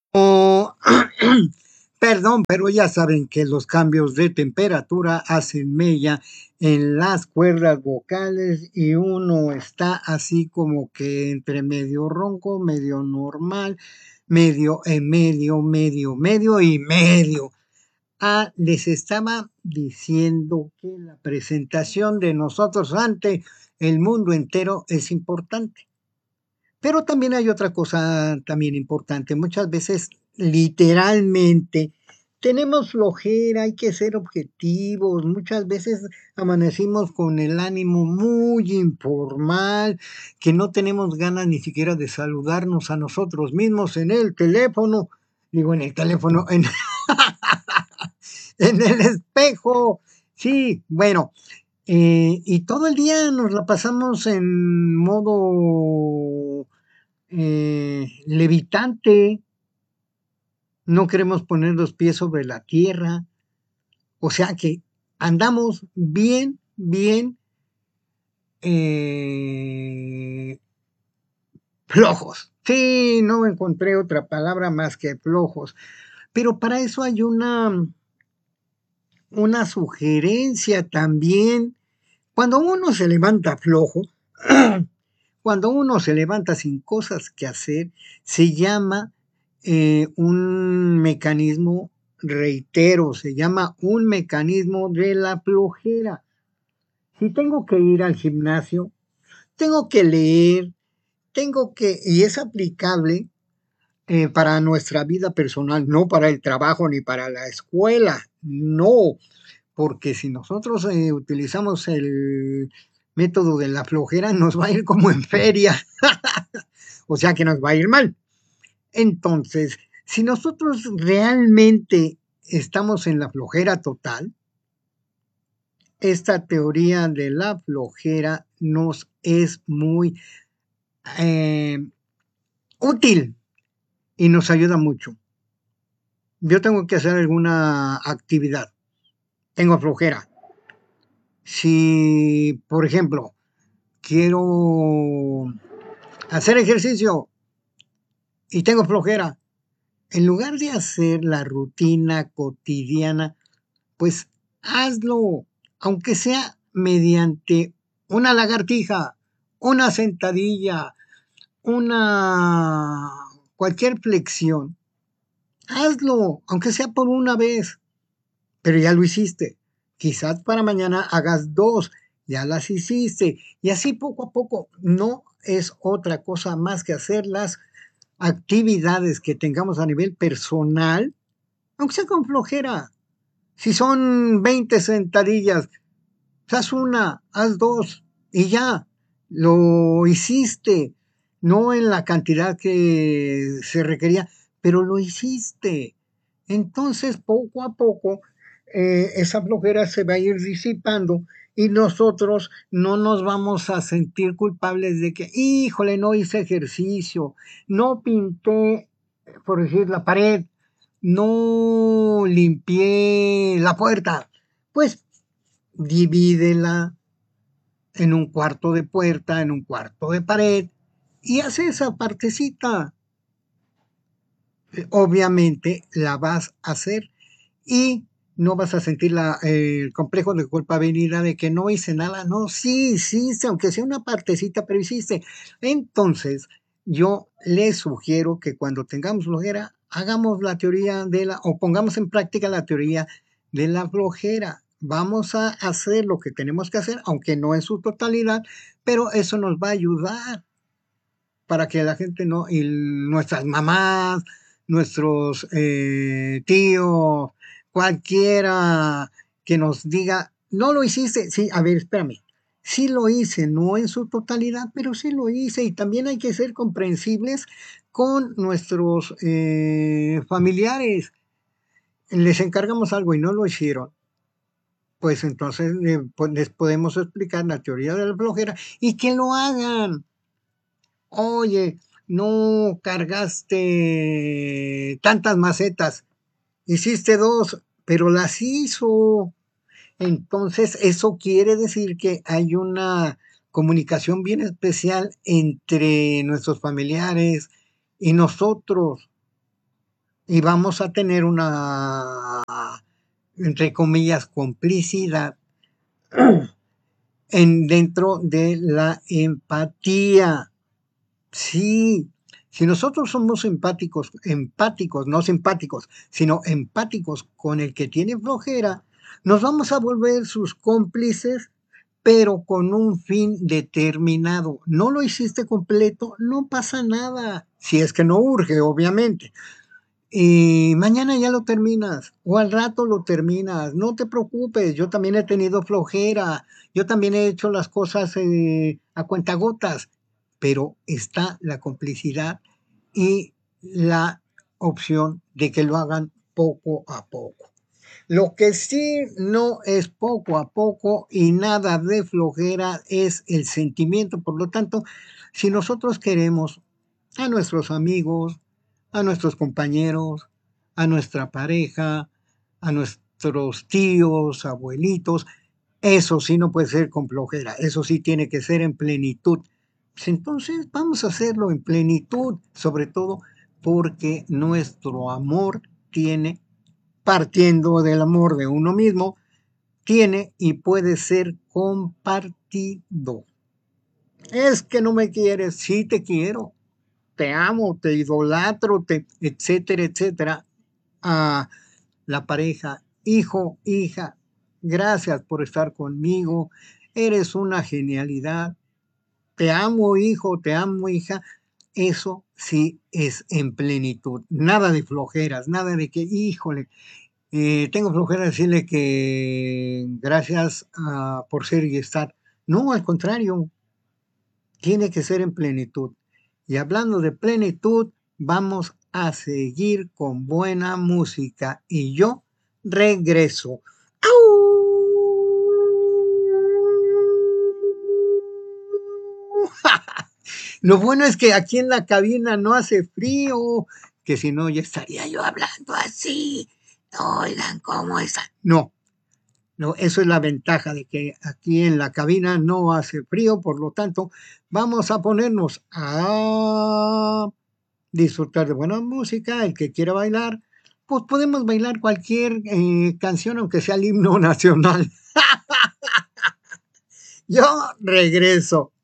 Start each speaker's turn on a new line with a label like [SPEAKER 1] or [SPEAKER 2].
[SPEAKER 1] Oh, perdón, pero ya saben que los cambios de temperatura hacen mella en las cuerdas vocales y uno está así como que entre medio ronco, medio normal, medio y medio. Ah, les estaba diciendo que la presentación de nosotros ante el mundo entero es importante. Pero también hay otra cosa también importante. Muchas veces, literalmente, tenemos flojera, hay que ser objetivos. Muchas veces amanecimos con el ánimo muy informal, que no tenemos ganas ni siquiera de saludarnos a nosotros mismos en el teléfono. Digo, en el teléfono, en el espejo. Sí, bueno, y todo el día nos la pasamos en modo levitante, no queremos poner los pies sobre la tierra, o sea que andamos bien eh, flojos. Sí, no encontré otra palabra más que flojos, pero para eso hay una sugerencia también. Cuando uno se levanta flojo, cuando uno se levanta sin cosas que hacer, se llama un mecanismo, reitero, se llama un mecanismo de la flojera. Si tengo que ir al gimnasio, tengo que leer, y es aplicable para nuestra vida personal, no para el trabajo ni para la escuela, no, porque si nosotros utilizamos el método de la flojera, nos va a ir como en feria, o sea que nos va a ir mal. Entonces, si nosotros realmente estamos en la flojera total, esta teoría de la flojera nos es muy eh, útil y nos ayuda mucho. Yo tengo que hacer alguna actividad, tengo flojera. Si, por ejemplo, quiero hacer ejercicio y tengo flojera, en lugar de hacer la rutina cotidiana, pues hazlo, aunque sea mediante una lagartija, una sentadilla, una cualquier flexión. Hazlo, aunque sea por una vez, pero ya lo hiciste. Quizás para mañana hagas dos, ya las hiciste. Y así poco a poco, no es otra cosa más que hacer las actividades que tengamos a nivel personal, aunque sea con flojera. Si son 20 sentadillas, haz una, haz dos y ya, lo hiciste, no en la cantidad que se requería, pero lo hiciste. Entonces, poco a poco, esa flojera se va a ir disipando y nosotros no nos vamos a sentir culpables de que, híjole, no hice ejercicio, no pinté, por decir, la pared, no limpié la puerta. Pues divídela en un cuarto de puerta, en un cuarto de pared y hace esa partecita. Obviamente la vas a hacer y no vas a sentir el complejo de culpabilidad de que no hice nada. No, sí hiciste, aunque sea una partecita, pero hiciste. Entonces, yo les sugiero que cuando tengamos flojera, hagamos la teoría o pongamos en práctica la teoría de la flojera. Vamos a hacer lo que tenemos que hacer, aunque no en su totalidad, pero eso nos va a ayudar para que la gente no, y nuestras mamás, nuestros tíos, cualquiera que nos diga, no lo hiciste, sí, a ver, espérame, sí lo hice, no en su totalidad, pero sí lo hice y también hay que ser comprensibles con nuestros familiares. Les encargamos algo y no lo hicieron, pues entonces les podemos explicar la teoría de la flojera y que lo hagan. Oye, no cargaste tantas macetas, hiciste dos, pero las hizo. Entonces, eso quiere decir que hay una comunicación bien especial entre nuestros familiares y nosotros. y vamos a tener una, entre comillas, complicidad dentro de la empatía. Sí, si nosotros somos empáticos, no simpáticos, sino empáticos con el que tiene flojera, nos vamos a volver sus cómplices, pero con un fin determinado. No lo hiciste completo, no pasa nada, si es que no urge, obviamente. Y mañana ya lo terminas, o al rato lo terminas, no te preocupes, yo también he tenido flojera, yo también he hecho las cosas a cuentagotas, pero está la complicidad y la opción de que lo hagan poco a poco. Lo que sí no es poco a poco y nada de flojera es el sentimiento. Por lo tanto, si nosotros queremos a nuestros amigos, a nuestros compañeros, a nuestra pareja, a nuestros tíos, abuelitos, eso sí no puede ser con flojera, eso sí tiene que ser en plenitud. Pues entonces vamos a hacerlo en plenitud, sobre todo porque nuestro amor tiene, partiendo del amor de uno mismo, tiene y puede ser compartido. Es que no me quieres, sí te quiero, te amo, te idolatro, etcétera, etcétera. A la pareja, hijo, hija, gracias por estar conmigo, eres una genialidad, te amo, hijo, te amo, hija. Eso sí es en plenitud, nada de flojeras, nada de que, híjole, tengo flojera de decirle que gracias por ser y estar. No, al contrario, tiene que ser en plenitud. Y hablando de plenitud, vamos a seguir con buena música. Y yo regreso. Lo bueno es que aquí en la cabina no hace frío, que si no ya estaría yo hablando así. Oigan, ¿cómo está? No, no, eso es la ventaja de que aquí en la cabina no hace frío, por lo tanto, vamos a ponernos a disfrutar de buena música. El que quiera bailar, pues podemos bailar cualquier canción, aunque sea el himno nacional. Yo regreso.